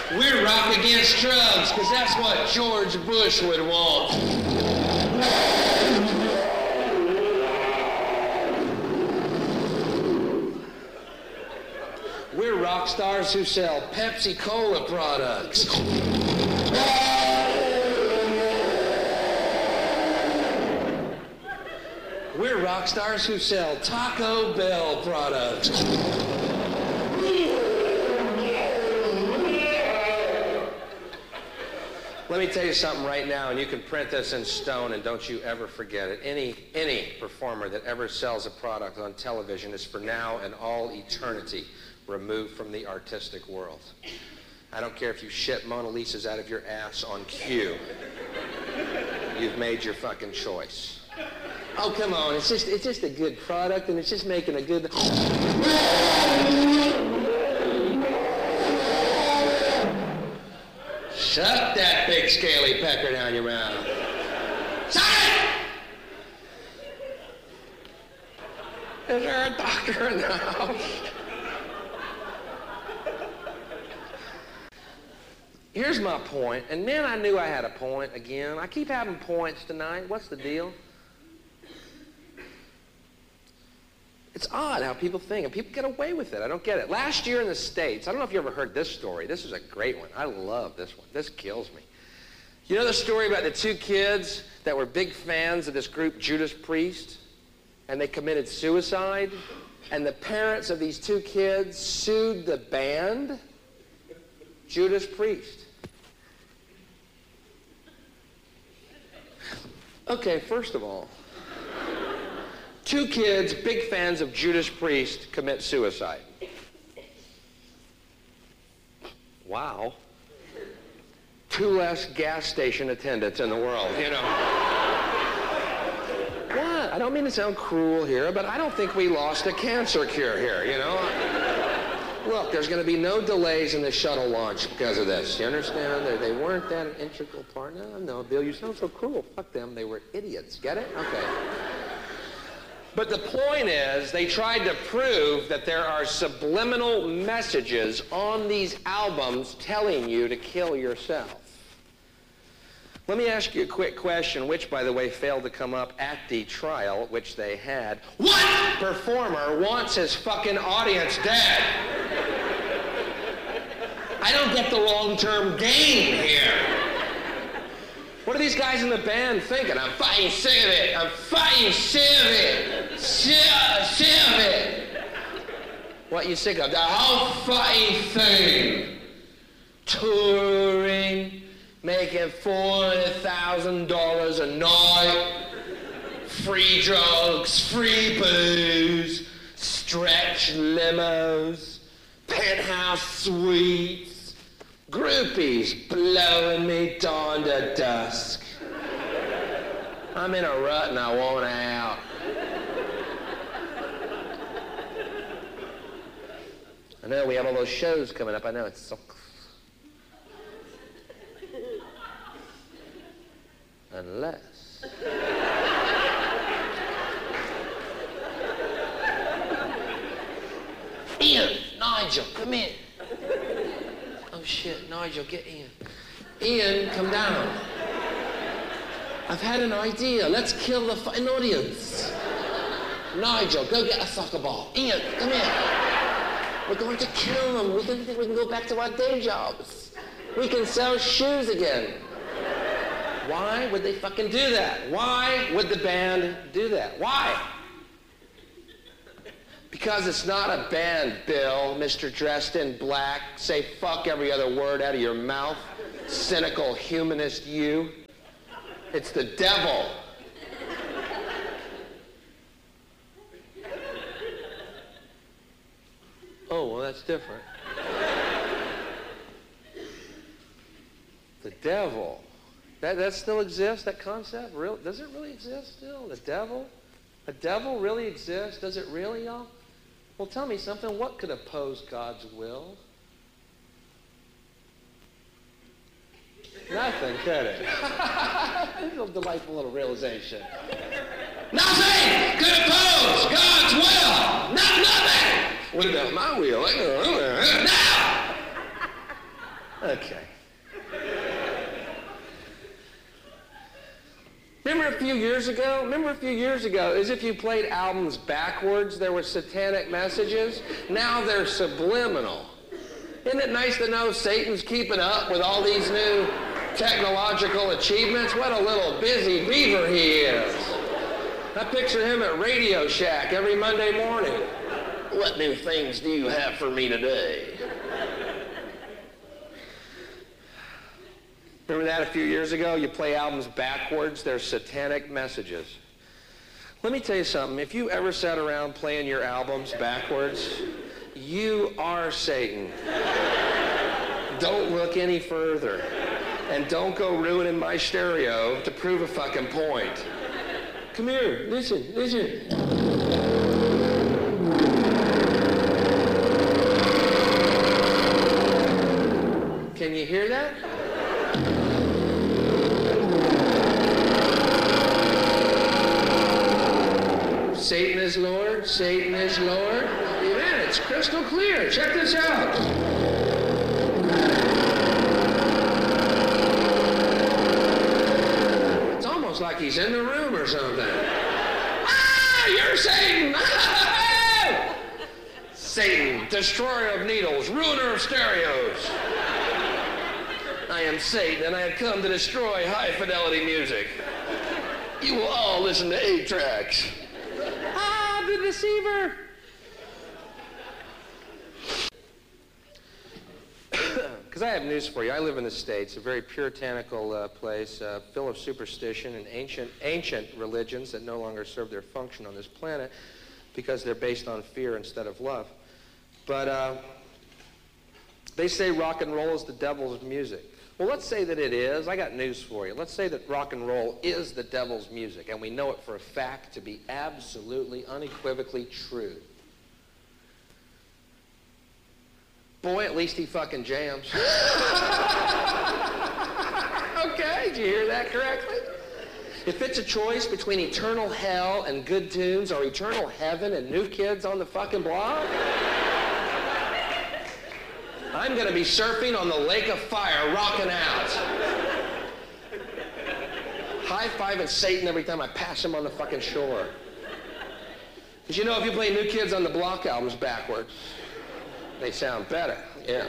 We're rock against drugs, because that's what George Bush would want. We're rock stars who sell Pepsi-Cola products. We're rock stars who sell Taco Bell products. Let me tell you something right now, and you can print this in stone, and don't you ever forget it. Any performer that ever sells a product on television is for now and all eternity removed from the artistic world. I don't care if you shit Mona Lisas out of your ass on cue. You've made your fucking choice. Oh, come on, it's just a good product, and it's just making a good... Shut that big scaly pecker down your mouth. Shut it! Is there a doctor in the house? Here's my point, and man, I knew I had a point again. I keep having points tonight. What's the deal? It's odd how people think, and people get away with it. I don't get it. Last year in the States, I don't know if you ever heard this story. This is a great one. I love this one. This kills me. You know the story about the two kids that were big fans of this group, Judas Priest, and they committed suicide? And the parents of these two kids sued the band, Judas Priest. Okay, first of all, two kids, big fans of Judas Priest, commit suicide. Wow. Two less gas station attendants in the world, you know. What? I don't mean to sound cruel here, but I don't think we lost a cancer cure here, you know. Look, there's going to be no delays in the shuttle launch because of this. You understand? They weren't that an integral part. No, Bill, you sound so cruel. Fuck them. They were idiots. Get it? Okay. But the point is, they tried to prove that there are subliminal messages on these albums telling you to kill yourself. Let me ask you a quick question, which, by the way, failed to come up at the trial, which they had. What performer wants his fucking audience dead? I don't get the long-term game here. What are these guys in the band thinking? I'm fucking sick of it. I'm fucking sick of it. Sick of it. What you sick of? The whole fucking thing. Touring, making $400,000 a night. Free drugs, free booze, stretch limos, penthouse suites. Groupies blowing me dawn to dusk. I'm in a rut and I want out. I know we have all those shows coming up. I know it's so... Unless... Ian, Nigel, come in. Oh shit, Nigel, get Ian. Ian, come down. I've had an idea. Let's kill the fucking audience. Nigel, go get a soccer ball. Ian, come here. We're going to kill them. We think we can go back to our day jobs. We can sell shoes again. Why would they fucking do that? Why would the band do that? Why? Because it's not a band, Bill, Mr. Dressed in Black. Say fuck every other word out of your mouth. Cynical humanist you. It's the devil. Oh, well, that's different. The devil. That still exists, that concept? Real? Does it really exist still? The devil? The devil really exists? Does it really, y'all? Well, tell me something. What could oppose God's will? Nothing, could it? It's a delightful little realization. Nothing could oppose God's will! Nothing! What about my will? No! few years ago? Remember a few years ago, as if you played albums backwards, there were satanic messages? Now they're subliminal. Isn't it nice to know Satan's keeping up with all these new technological achievements? What a little busy beaver he is. I picture him at Radio Shack every Monday morning. What new things do you have for me today? Remember that a few years ago? You play albums backwards, they're satanic messages. Let me tell you something. If you ever sat around playing your albums backwards, you are Satan. Don't look any further. And don't go ruining my stereo to prove a fucking point. Come here, listen. Can you hear that? Satan is Lord, Satan is Lord. Amen, it's crystal clear. Check this out. It's almost like he's in the room or something. Ah, you're Satan! Satan, destroyer of needles, ruiner of stereos. I am Satan, and I have come to destroy high-fidelity music. You will all listen to 8 tracks. Ah, the deceiver! Because I have news for you. I live in the States, a very puritanical place, full of superstition and ancient religions that no longer serve their function on this planet because they're based on fear instead of love. But they say rock and roll is the devil's music. Well, let's say that it is. I got news for you. Let's say that rock and roll is the devil's music, and we know it for a fact to be absolutely, unequivocally true. Boy, at least he fucking jams. Okay, did you hear that correctly? If it's a choice between eternal hell and good tunes or eternal heaven and New Kids on the fucking Block, I'm going to be surfing on the lake of fire, rocking out. High-fiving Satan every time I pass him on the fucking shore. Because you know, if you play New Kids on the Block albums backwards, they sound better, yeah.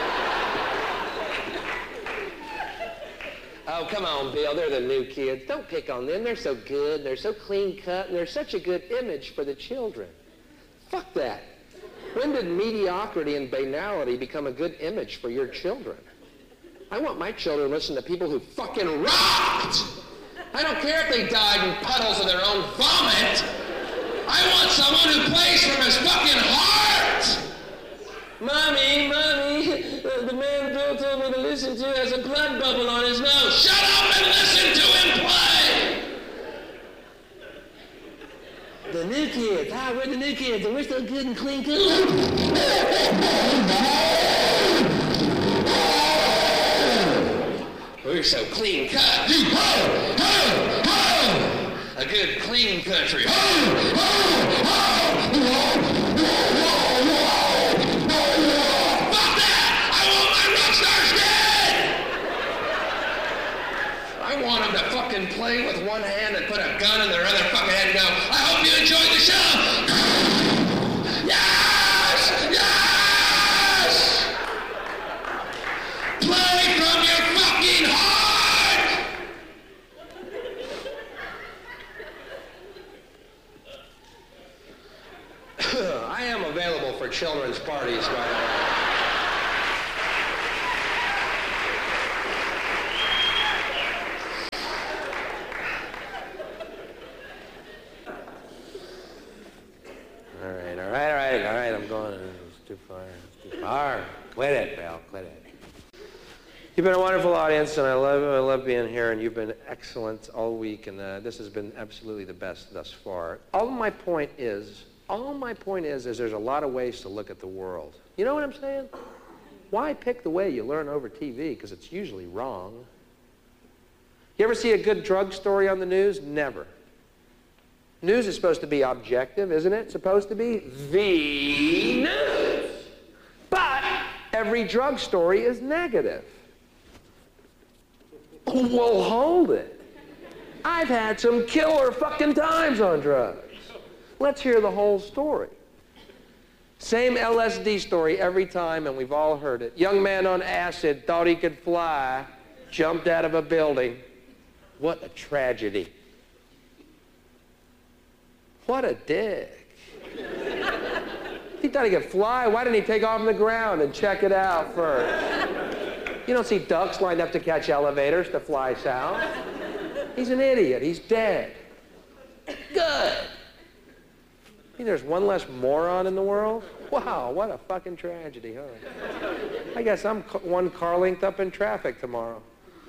Oh, come on, Bill, they're the New Kids. Don't pick on them. They're so good, they're so clean-cut, and they're such a good image for the children. Fuck that. When did mediocrity and banality become a good image for your children? I want my children to listen to people who fucking rocked! I don't care if they died in puddles of their own vomit! I want someone who plays from his fucking heart! Mommy, the man Bill told me to listen to has a blood bubble on his nose. Shut up and listen to him play! The New Kids. Ah, we're the New Kids, and we're so good and clean cut. We're so clean cut. A good clean country. Fuck that! I want my rock stars dead! I want them to fucking play with one hand and put a gun in their other fucking hand and go, I hope you enjoyed the show! Yes! Yes! Play from your fucking heart! I am available for children's parties, by the way. All right, I'm going. It's too far. Quit it, Bill, quit it. You've been a wonderful audience, and I love being here, and you've been excellent all week, and this has been absolutely the best thus far. All my point is there's a lot of ways to look at the world. You know what I'm saying? Why pick the way you learn over TV? Because it's usually wrong. You ever see a good drug story on the news? Never. News is supposed to be objective, isn't it? It's supposed to be the news. But every drug story is negative. Well, hold it. I've had some killer fucking times on drugs. Let's hear the whole story. Same LSD story every time, and we've all heard it. Young man on acid thought he could fly, jumped out of a building. What a tragedy. What a dick. He thought he could fly. Why didn't he take off on the ground and check it out first? You don't see ducks lined up to catch elevators to fly south. He's an idiot. He's dead. Good. You think there's one less moron in the world? Wow, what a fucking tragedy, huh? I guess I'm one car length up in traffic tomorrow.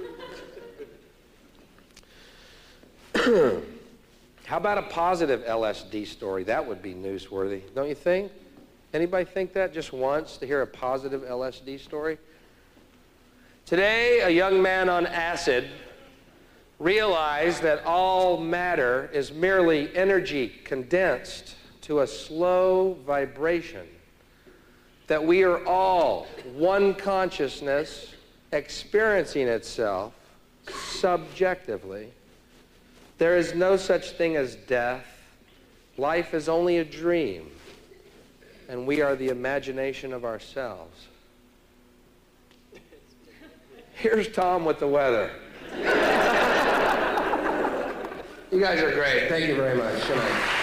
How about a positive LSD story? That would be newsworthy, don't you think? Anybody think that just once, to hear a positive LSD story? Today, a young man on acid realized that all matter is merely energy condensed to a slow vibration, that we are all one consciousness experiencing itself subjectively. There is no such thing as death. Life is only a dream, and we are the imagination of ourselves. Here's Tom with the weather. You guys are great. Thank you very much. Good night.